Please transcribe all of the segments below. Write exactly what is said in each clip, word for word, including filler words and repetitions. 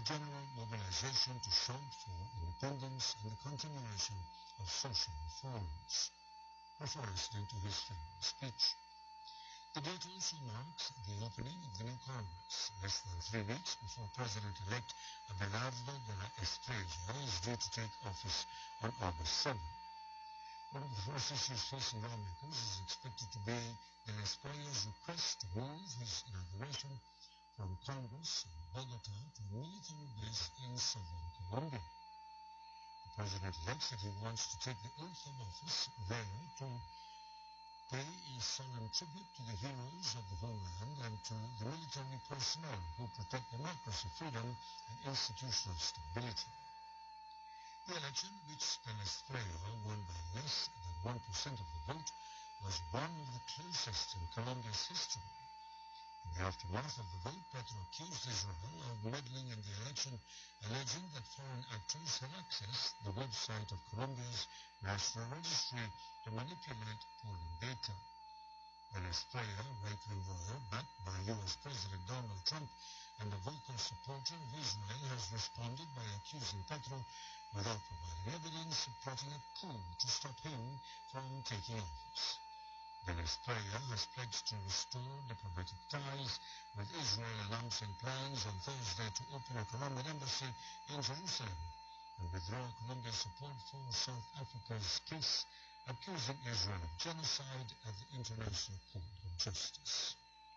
a general mobilization to shout for independence and the continuation of social reforms, referencing to his famous speech. The date also marks the opening of the new Congress, less than three weeks before President-elect Abelardo de la Espriella is due to take office on August seventh. One of the first issues facing lawmakers is expected to be de la Espriella's request to move his inauguration from Congress in Bogota to a military base in southern Colombia. The president-elect said he wants to take the oath of office there to pay a solemn tribute to the heroes of the homeland and to the military personnel who protect democracy, freedom, and institutional stability. The election, which de la Espriella won by less than one percent of the vote, was one of the closest in Colombia's history. In the aftermath of the vote, Petro accused Israel of meddling in the election, alleging that foreign actors had accessed the website of Colombia's National Registry to manipulate polling data. De la Espriella, right-wing lawyer backed by U S President Donald Trump and a vocal supporter of Israel, has responded by accusing Petro, without providing evidence, of plotting a coup to stop him from taking office. De la Espriella has pledged to restore diplomatic ties with Israel, announcing plans on Thursday to open a Colombian embassy in Jerusalem and withdraw Colombia's support for South Africa's case, accusing Israel of genocide at the International Court of Justice.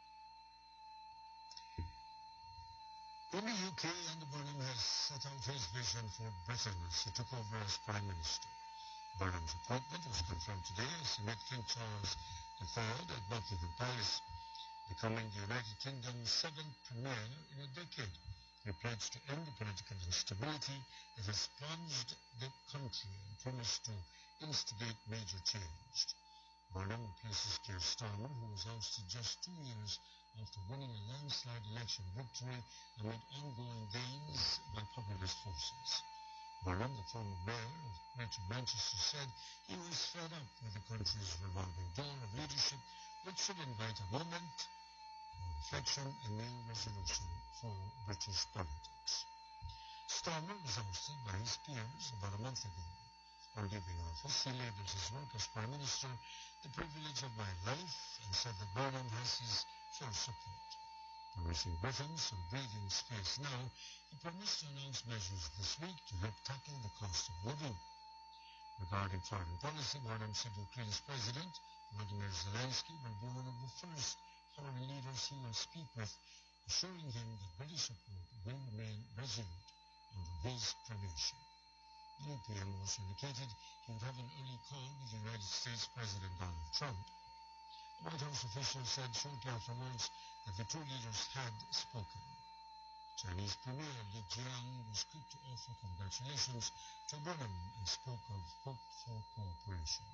In the U K, Andy Burnham has set out his vision for Britain as he took over as Prime Minister. Burnham's appointment was confirmed today as he met King Charles the third at Buckingham Palace, becoming the United Kingdom's seventh premier in a decade. He pledged to end the political instability that has plunged the country and promised to instigate major change. Burnham replaces Keir Starmer, who was ousted just two years after winning a landslide election victory amid ongoing gains by populist forces. Burnham, the former mayor of Greater Manchester, said he was fed up with the country's revolving door of leadership, which should invite a moment for reflection and new resolution for British politics. Starmer was ousted by his peers about a month ago. On leaving office, he labelled his work as Prime Minister the privilege of my life and said that Burnham has his full support. Promising Britain some breathing space now, he promised to announce measures this week to help tackle the cost of living. Regarding foreign policy, Burnham said Ukraine's President Volodymyr Zelensky will be one of the first foreign leaders he will speak with, assuring him that British support will remain resolute under his premiership. The U P M also indicated he would have an early call with United States President Donald Trump. The White House official said shortly afterwards that the two leaders had spoken. Chinese Premier Li Jiang was quick to offer congratulations to Burnham and spoke of hope for cooperation.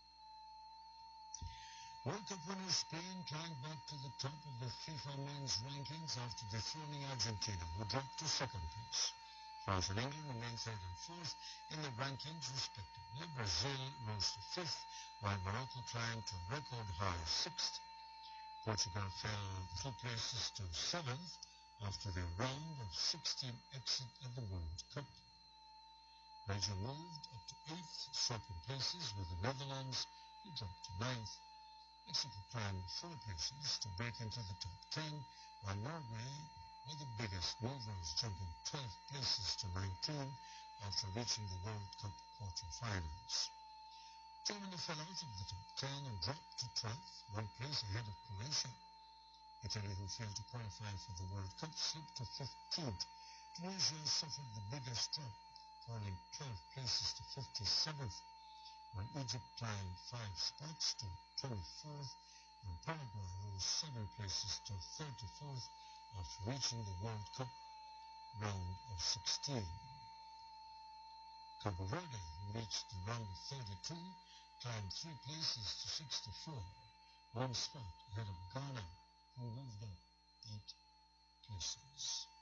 World Cup winner Spain climbed back to the top of the FIFA men's rankings after dethroning Argentina, who dropped to second place. France and England remained third and fourth in the rankings respectively. Brazil rose to fifth, while Morocco climbed to a record high sixth. Portugal fell two places to seventh after the round of sixteen exit at the World Cup. Belgium moved up to eighth, swapping places with the Netherlands, who dropped to ninth. Mexico climbed four places to break into the top ten, while Norway were the biggest movers, jumping twelve places to nineteen after reaching the World Cup quarter-finals. Germany fell out of the top ten and dropped to twelfth, one place ahead of Croatia. Italy, who failed to qualify for the World Cup, slipped to fifteenth. Tunisia suffered the biggest drop, falling twelve places to fifty-seventh, while Egypt climbed five spots to twenty-fourth, and Paraguay rose seven places to thirty-fourth after reaching the World Cup round of sixteen. Cabo Verde, who reached the round of thirty-two, climbed three places to sixty-four, one spot ahead of Ghana, who moved up eight places.